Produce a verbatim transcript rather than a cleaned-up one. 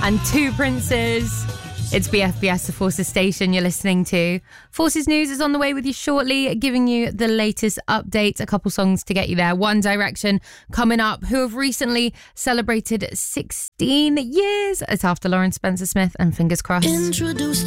and Two Princes. It's B F B S, the Forces station you're listening to. Forces News is on the way with you shortly, giving you the latest updates. A couple songs to get you there. One Direction coming up, who have recently celebrated sixteen years. It's after Lauren Spencer Smith and Fingers Crossed. Introduced